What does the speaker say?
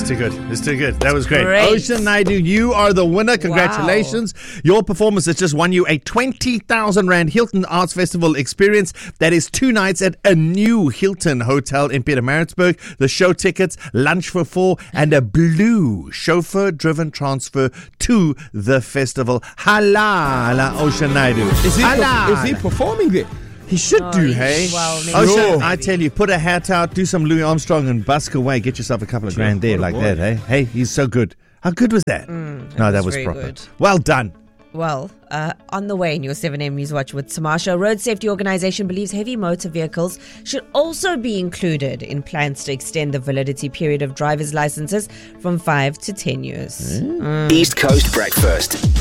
too good. It's too good. That was great. Great. Ocean Naidu, you are the winner. Congratulations. Wow. Your performance has just won you a 20,000 Rand Hilton Arts Festival experience. That is 2 nights at a new Hilton Hotel in Pietermaritzburg. The show tickets, lunch for 4, and a blue chauffeur-driven transfer to the festival. Halala, Ocean Naidu. Is he performing there? He should do, hey? Well, maybe. Ocean, I tell you, put a hat out, do some Louis Armstrong and busk away. Get yourself a couple of grand there like that, hey? Hey, he's so good. How good was that? That was proper. Good. Well done. Well, on the way in your 7am News Watch with Tamasha, Road Safety Organisation believes heavy motor vehicles should also be included in plans to extend the validity period of driver's licenses from 5 to 10 years. East Coast Breakfast.